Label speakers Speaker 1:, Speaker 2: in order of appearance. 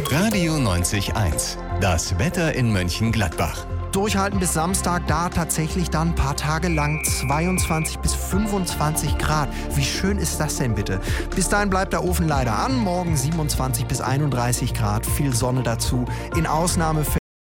Speaker 1: Radio 90.1. Das Wetter in Mönchengladbach.
Speaker 2: Durchhalten bis Samstag, da tatsächlich dann ein paar Tage lang 22 bis 25 Grad. Wie schön ist das denn bitte? Bis dahin bleibt der Ofen leider an. Morgen 27 bis 31 Grad, viel Sonne dazu. In Ausnahmefällen